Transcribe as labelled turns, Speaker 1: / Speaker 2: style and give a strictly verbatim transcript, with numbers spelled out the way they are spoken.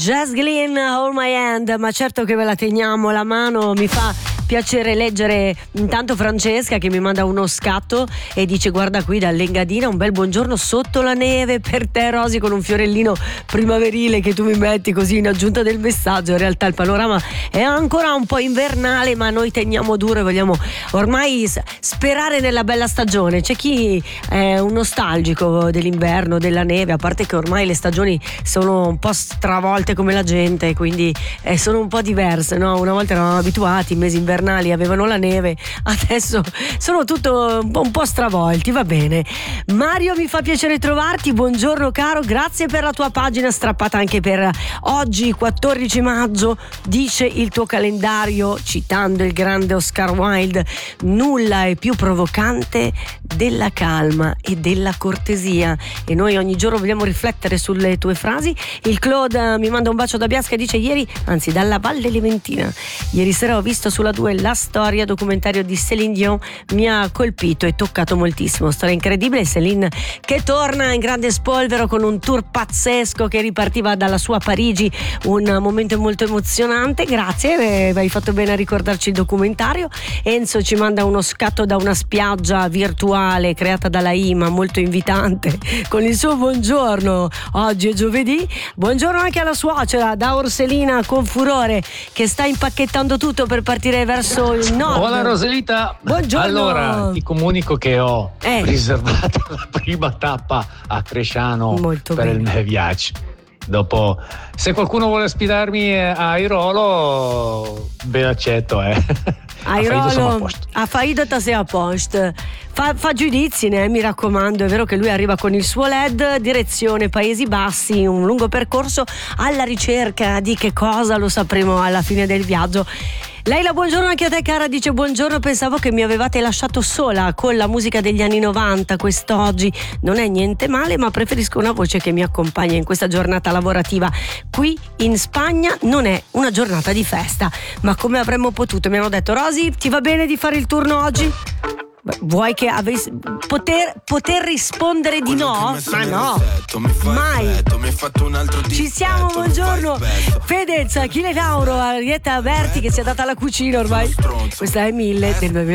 Speaker 1: Jess Glynn, Hold My Hand, ma certo che ve la teniamo la mano. Mi fa piacere leggere intanto Francesca che mi manda uno scatto e dice: guarda qui dall'Engadina un bel buongiorno sotto la neve per te Rosy, con un fiorellino primaverile che tu mi metti così in aggiunta del messaggio. In realtà il panorama è ancora un po' invernale, ma noi teniamo duro e vogliamo ormai sperare nella bella stagione. C'è chi è un nostalgico dell'inverno, della neve, a parte che ormai le stagioni sono un po' stravolte come la gente, quindi eh, sono un po' diverse, no? Una volta eravamo abituati, i mesi invernali avevano la neve, adesso sono tutto un po', un po' stravolti. Va bene, Mario, mi fa piacere trovarti, buongiorno caro, grazie per la tua pagina strappata anche per oggi quattordici maggio. Dice il tuo calendario, citando il grande Oscar Wilde: nulla è più provocante della calma e della cortesia. E noi ogni giorno vogliamo riflettere sulle tue frasi. Il Claude mi manda un bacio da Biasca e dice: ieri, anzi dalla Valle Leventina, ieri sera ho visto sulla due la storia documentario di Céline Dion, mi ha colpito e toccato moltissimo, storia incredibile. Céline che torna in grande spolvero con un tour pazzesco che ripartiva dalla sua Parigi, un momento molto emozionante. Grazie, eh, hai fatto bene a ricordarci il documentario. Enzo ci manda uno scatto da una spiaggia virtuale creata dalla I M A, molto invitante, con il suo buongiorno. Oggi è giovedì. Buongiorno anche alla suocera da Orselina con furore che sta impacchettando tutto per partire verso il nord.
Speaker 2: Buona Roselita.
Speaker 1: Buongiorno.
Speaker 2: Allora ti comunico che ho
Speaker 1: eh.
Speaker 2: riservato la prima tappa a Cresciano molto per bene. Il mio viaggio. Dopo, se qualcuno vuole sfidarmi a Airolo, ben accetto, eh.
Speaker 1: Airolo, a Faidota sei a posto. Fa, fa giudizi, né? Mi raccomando. È vero che lui arriva con il suo L E D, direzione Paesi Bassi, un lungo percorso alla ricerca di che cosa lo sapremo alla fine del viaggio. Leila, buongiorno anche a te cara, dice: buongiorno, pensavo che mi avevate lasciato sola con la musica degli anni novanta quest'oggi. Non è niente male, ma preferisco una voce che mi accompagna in questa giornata lavorativa. Qui in Spagna non è una giornata di festa, ma come avremmo potuto? Mi hanno detto: Rosy, ti va bene di fare il turno oggi? Vuoi che avessi poter, poter rispondere di no? Ma no, mai. Ci siamo, buongiorno Fedez, Achille Lauro, Arietta Berti che si è data alla cucina ormai. Questa è Mille del